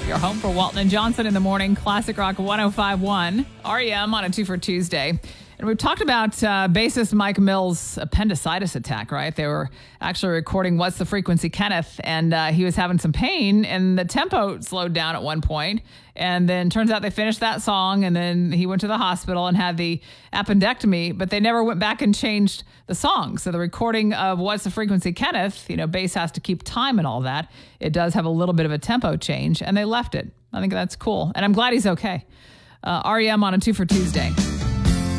Your home for Walton and Johnson in the morning. Classic Rock 105.1. REM on a 2 for Tuesday. And we've talked about bassist Mike Mills' appendicitis attack, right? They were actually recording What's the Frequency, Kenneth, and he was having some pain, and the tempo slowed down at one point. And then turns out they finished that song, and then he went to the hospital and had the appendectomy, but they never went back and changed the song. So the recording of What's the Frequency, Kenneth, bass has to keep time and all that. It does have a little bit of a tempo change, and they left it. I think that's cool. And I'm glad he's okay. REM on a 2 for Tuesday.